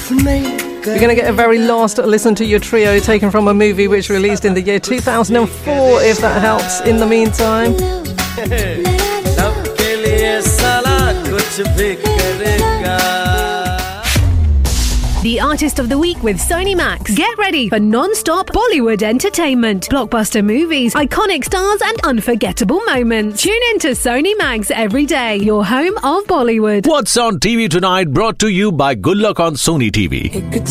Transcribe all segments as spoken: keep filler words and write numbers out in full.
We're going to get a very last listen to your trio taken from a movie which released in the year two thousand four, if that helps. In the meantime, The Artist of the Week with Sony Max. Get ready for non-stop Bollywood entertainment, blockbuster movies, iconic stars and unforgettable moments. Tune in to Sony Max every day, your home of Bollywood. What's on T V tonight, brought to you by Good Luck on Sony T V.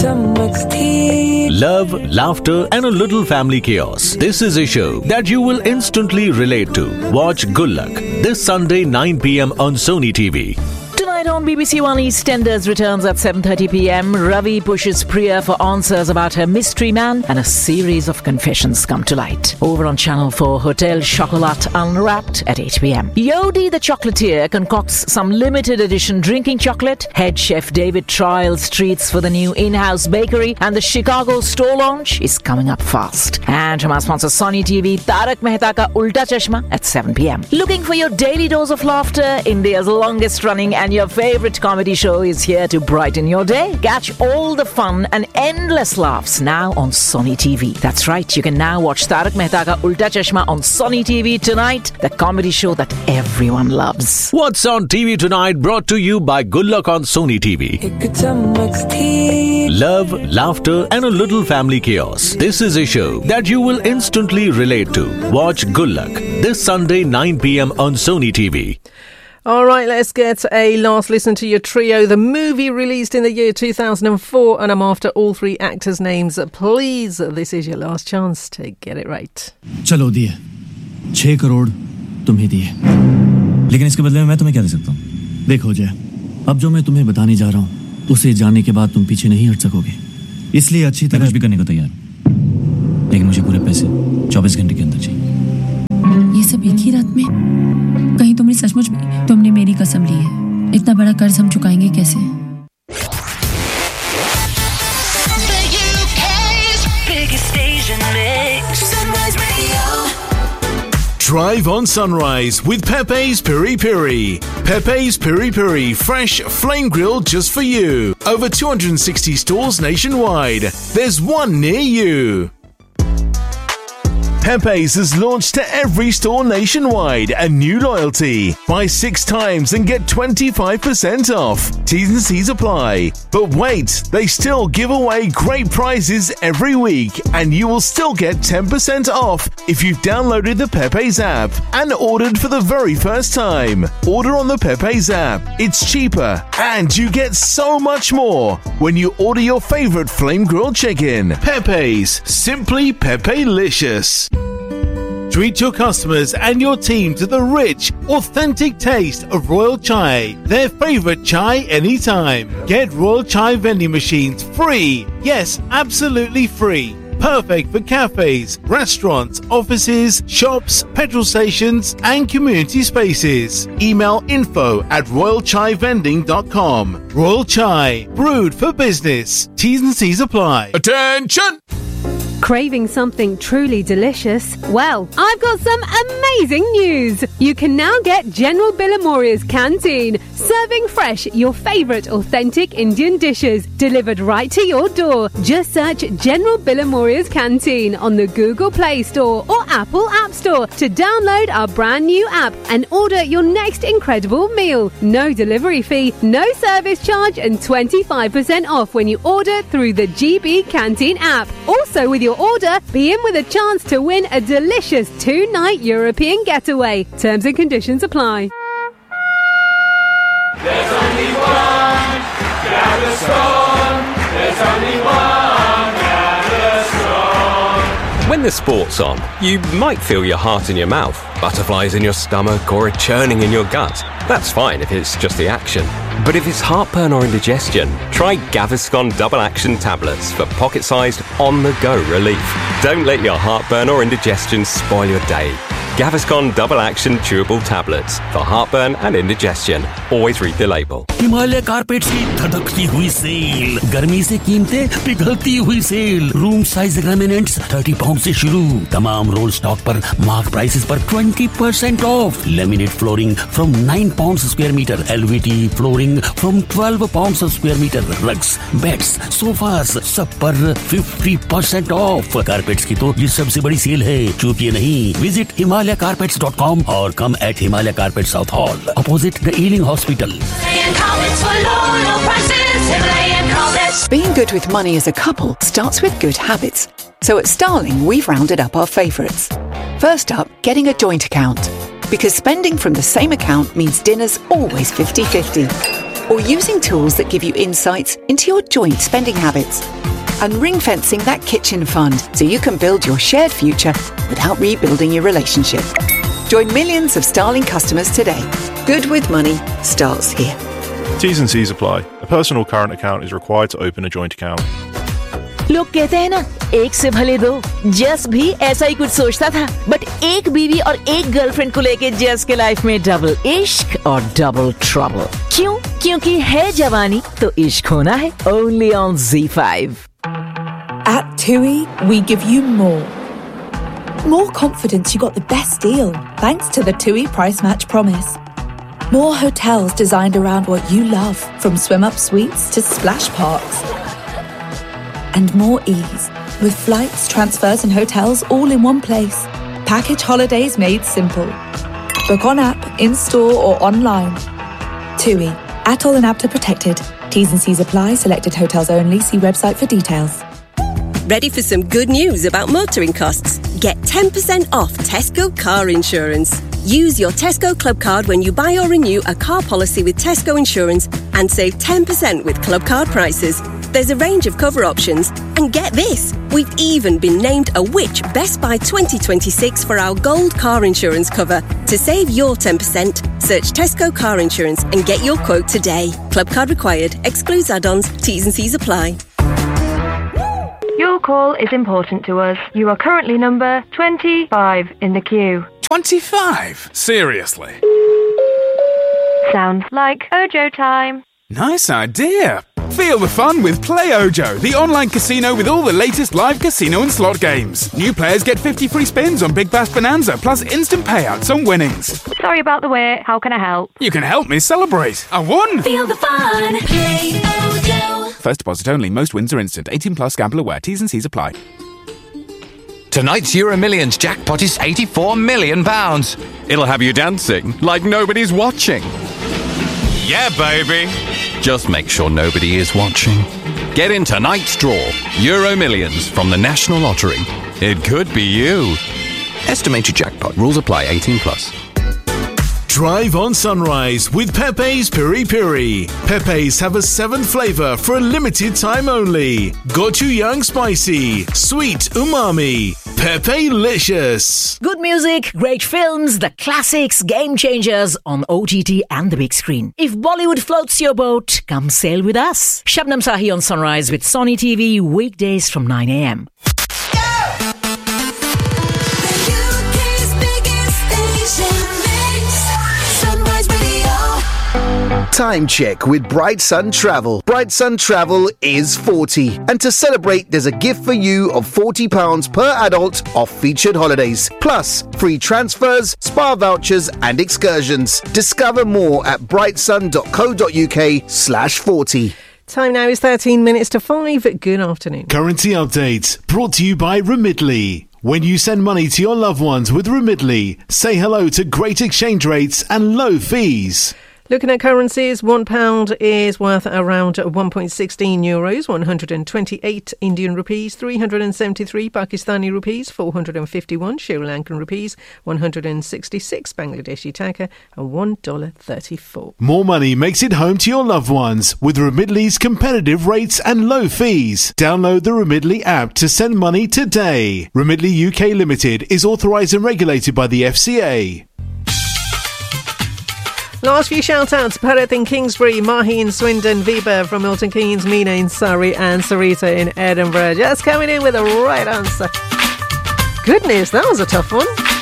Love, laughter and a little family chaos. This is a show that you will instantly relate to. Watch Good Luck this Sunday nine p.m. on Sony T V. Tonight on B B C One, EastEnders returns at seven thirty p.m. Ravi pushes Priya for answers about her mystery man, and a series of confessions come to light. Over on Channel four, Hotel Chocolat Unwrapped at eight p.m. Yodi the chocolatier concocts some limited edition drinking chocolate. Head chef David trials treats for the new in-house bakery, and the Chicago store launch is coming up fast. And from our sponsor Sony T V, Tarak Mehta Ka Ulta Chashma at seven p.m. Looking for your daily dose of laughter? India's longest running and your favorite comedy show is here to brighten your day. Catch all the fun and endless laughs now on Sony T V. That's right, you can now watch Tarak Mehta Ka Ulta Chashma on Sony T V tonight, the comedy show that everyone loves. What's on T V tonight, brought to you by Good Luck on Sony T V. Love, laughter and a little family chaos. This is a show that you will instantly relate to. Watch Good Luck this Sunday nine p.m. on Sony T V. all right, let's get a last listen to your trio. The movie released in the year two thousand four, and I'm after all three actors' names. Please, this is your last chance to get it right. चलो दिए छह करोड़ तुम्हें दिए, लेकिन इसके बदले में मैं तुम्हें क्या दे सकता हूँ? देखो जय, अब जो मैं तुम्हें बताने जा रहा हूँ उसे जानने के बाद तुम पीछे नहीं हट सकोगे, इसलिए अच्छी तरह भी करने को तैयार हूँ, लेकिन मुझे पूरे पैसे चौबीस घंटे के अंदर चाहिए। ये सब एक ही रात में? कहीं तुमने सचमुच में तुमने मेरी कसम ली है? इतना बड़ा कर्ज हम चुकाएंगे कैसे? The U K's biggest station mix. Sunrise Radio. Drive on Sunrise with Pepe's Piri Piri. Pepe's Piri Piri, fresh flame grilled just for you. Over two hundred sixty stores nationwide. There's one near you. Pepe's has launched to every store nationwide a new loyalty. Buy six times and get twenty-five percent off. T's and C's apply. But wait, they still give away great prizes every week, and you will still get ten percent off if you've downloaded the Pepe's app and ordered for the very first time. Order on the Pepe's app. It's cheaper, and you get so much more when you order your favorite flame grilled chicken. Pepe's, simply Pepe-licious. Treat your customers and your team to the rich, authentic taste of Royal Chai, their favorite chai anytime. Get Royal Chai vending machines free. Yes, absolutely free. Perfect for cafes, restaurants, offices, shops, petrol stations and community spaces. Email info at royal chai vending dot com. Royal Chai, brewed for business. T's and C's apply. Attention! Craving something truly delicious? Well, I've got some amazing news. You can now get General Billamoria's Canteen, serving fresh your favourite authentic Indian dishes delivered right to your door. Just search General Billamoria's Canteen on the Google Play Store or Apple App Store to download our brand new app and order your next incredible meal. No delivery fee, no service charge and twenty-five percent off when you order through the G B Canteen app. Also with your order, be in with a chance to win a delicious two-night European getaway. Terms and conditions apply. There's only one Gaviscon. There's only one Gaviscon. When the sport's on, you might feel your heart in your mouth, butterflies in your stomach, or a churning in your gut. That's fine if it's just the action. But if it's heartburn or indigestion, try Gaviscon Double Action Tablets for pocket-sized, on-the-go relief. Don't let your heartburn or indigestion spoil your day. Gaviscon Double Action Chewable Tablets for heartburn and indigestion. Always read the label. Himalaya carpets की धड़कती हुई cell, गर्मी से कीमतें पिघलती हुई cell, room size laminates तीस pound से शुरू, तमाम रोल स्टॉक पर मार्क प्राइसेस पर बीस percent of, laminate flooring from nine pound square metre, एलवीटी flooring from twelve pound square metre, rugs, beds, sofas सब पर पचास परसेंट ऑफ। कारपेट्स की तो ये सबसे बड़ी सेल है, चूकिए नहीं। Visit Himalaya carpets dot com और कम eight Himalaya carpet south hall, opposite the ailing hospital. Being good with money as a couple starts with good habits. So at Starling, we've rounded up our favourites. First up, getting a joint account. Because spending from the same account means dinner's always fifty-fifty. Or using tools that give you insights into your joint spending habits. And ring-fencing that kitchen fund so you can build your shared future without rebuilding your relationship. Join millions of Starling customers today. Good with money starts here. T's and C's apply. A personal current account is required to open a joint account. लोग कहते हैं ना, एक से भले दो। जस भी ऐसा ही कुछ सोचता था, बट एक बीवी और एक गर्लफ्रेंड को लेके जस के लाइफ में डबल इश्क और डबल ट्रबल। क्यों? क्योंकि है जवानी तो इश्क होना है। Only on Z five. At TUI, we give you more. More confidence you got the best deal, thanks to the TUI Price Match Promise. More hotels designed around what you love, from swim-up suites to splash parks. And more ease, with flights, transfers and hotels all in one place. Package holidays made simple. Book on app, in-store or online. TUI, Atoll and APTA protected. T's and C's apply. Selected hotels only. See website for details. Ready for some good news about motoring costs? Get ten percent off Tesco car insurance. Use your Tesco Club card when you buy or renew a car policy with Tesco Insurance and save ten percent with Club card prices. There's a range of cover options. And get this, we've even been named a Which Best Buy twenty twenty-six for our gold car insurance cover. To save your ten percent, search Tesco Car Insurance and get your quote today. Club card required. Excludes add-ons. T's and C's apply. Your call is important to us. You are currently number twenty-five in the queue. twenty-five? Seriously? Sounds like Ojo time. Nice idea. Feel the fun with Play Ojo, the online casino with all the latest live casino and slot games. New players get fifty free spins on Big Bass Bonanza, plus instant payouts on winnings. Sorry about the wait. How can I help? You can help me celebrate. I won! Feel the fun. Play Ojo. First deposit only. Most wins are instant. eighteen plus. Gamble aware. T's and C's apply. Tonight's Euro Millions jackpot is eighty-four million pounds. It'll have you dancing like nobody's watching. Yeah, baby. Just make sure nobody is watching. Get in tonight's draw. Euro Millions from the National Lottery. It could be you. Estimated jackpot. Rules apply. eighteen plus. Drive on sunrise with Pepe's Piri Piri. Pepe's have a seventh flavour for a limited time only. Gochujang spicy, sweet umami. Pepe-licious. Good music, great films, the classics, game changers on O T T and the big screen. If Bollywood floats your boat, come sail with us. Shabnam Sahi on Sunrise with Sony T V weekdays from nine a.m. Time check with Bright Sun Travel. Bright Sun Travel is forty. And to celebrate, there's a gift for you of forty pounds per adult off featured holidays. Plus, free transfers, spa vouchers and excursions. Discover more at brightsun.co.uk slash 40. Time now is thirteen minutes to five. Good afternoon. Currency update brought to you by Remitly. When you send money to your loved ones with Remitly, say hello to great exchange rates and low fees. Looking at currencies, one pound is worth around one point one six euros, one hundred twenty-eight Indian rupees, three hundred seventy-three Pakistani rupees, four hundred fifty-one Sri Lankan rupees, one hundred sixty-six Bangladeshi taka and one dollar thirty-four. More money makes it home to your loved ones with Remitly's competitive rates and low fees. Download the Remitly app to send money today. Remitly U K Limited is authorised and regulated by the F C A. Last few shout-outs, Pereth in Kingsbury, Mahi in Swindon, Viba from Milton Keynes, Mina in Surrey and Sarita in Edinburgh. Just coming in with the right answer. Goodness, that was a tough one.